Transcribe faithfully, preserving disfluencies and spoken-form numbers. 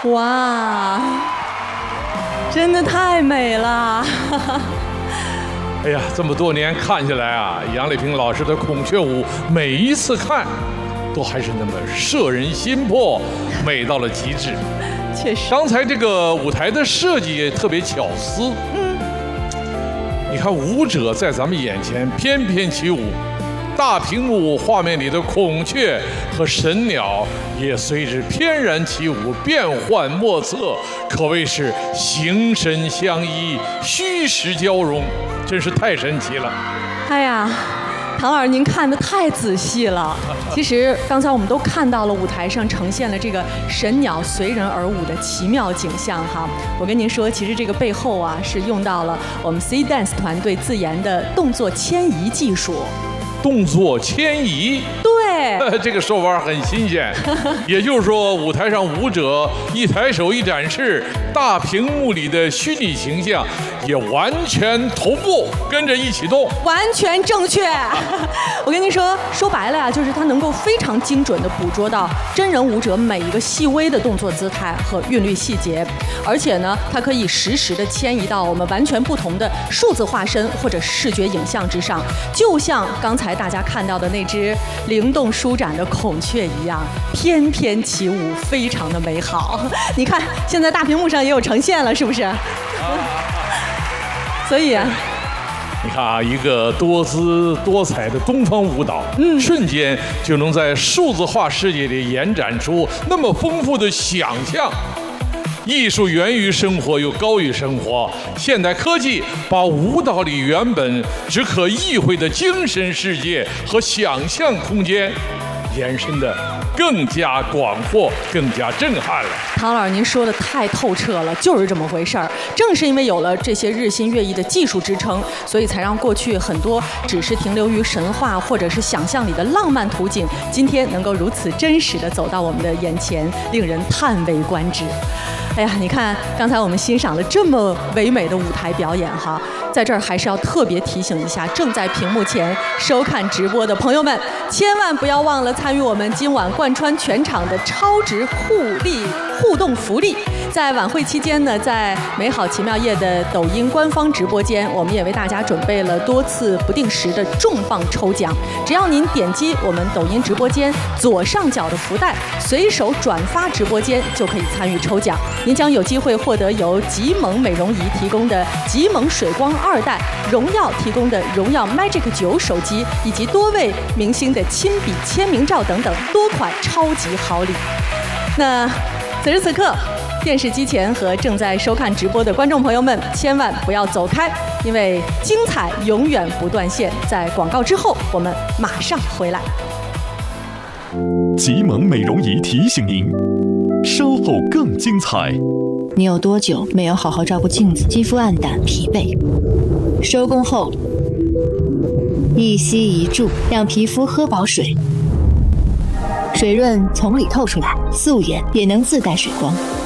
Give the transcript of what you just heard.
哇，真的太美了！ 哎呀，这么多年看下来啊，杨丽萍老师的孔雀舞，每一次看，都还是那么摄人心魄，美到了极致。 确实， 刚才这个舞台的设计也特别巧思。嗯，你看舞者在咱们眼前翩翩起舞，大屏幕画面里的孔雀和神鸟也随之翩然起舞，变幻莫测，可谓是形神相依，虚实交融，真是太神奇了。 哎呀，唐老师您看得太仔细了。其实刚才我们都看到了舞台上呈现了这个神鸟随人而舞的奇妙景象哈。我跟您说，其实这个背后啊是用到了我们 C Dance 团队自研的动作迁移技术。 动作迁移， 对， 这个说法很新鲜。也就是说，舞台上舞者一抬手一展示，大屏幕里的虚拟形象也完全同步跟着一起动， 完全正确。我跟您说，说白了呀，就是它能够非常精准地捕捉到真人舞者每一个细微的动作姿态和韵律细节，而且呢，它可以实时地迁移到我们完全不同的数字化身或者视觉影像之上，就像刚才大家看到的那只灵动舒展的孔雀一样，翩翩起舞，非常的美好。你看，现在大屏幕上也有呈现了，是不是？所以啊， 你看啊，一个多姿多彩的东方舞蹈，嗯，瞬间就能在数字化世界里延展出那么丰富的想象。艺术源于生活，又高于生活。现代科技把舞蹈里原本只可意会的精神世界和想象空间，延伸的更加广阔，更加震撼了。 唐老师，您说的太透彻了，就是这么回事儿。正是因为有了这些日新月异的技术支撑，所以才让过去很多只是停留于神话或者是想象里的浪漫图景，今天能够如此真实的走到我们的眼前，令人叹为观止。哎呀，你看，刚才我们欣赏了这么唯美的舞台表演哈，在这儿还是要特别提醒一下正在屏幕前收看直播的朋友们，千万不要忘了参与我们今晚贯穿全场的超值互利互动福利。在晚会期间呢，在美好奇妙夜的抖音官方直播间，我们也为大家准备了多次不定时的重磅抽奖。只要您点击我们抖音直播间左上角的福袋，随手转发直播间，就可以参与抽奖。您将有机会获得由极萌美容仪提供的极萌水光二代、荣耀提供的荣耀 Magic 九手机，以及多位明星的亲笔签名照等等多款超级好礼。那此时此刻，电视机前和正在收看直播的观众朋友们，千万不要走开，因为精彩永远不断线。在广告之后，我们马上回来。 极萌美容仪提醒您，稍后更精彩。 你有多久没有好好照顾镜子？肌肤暗淡、疲惫，收工后一吸一注，让皮肤喝饱水，水润从里透出来，素颜也能自带水光。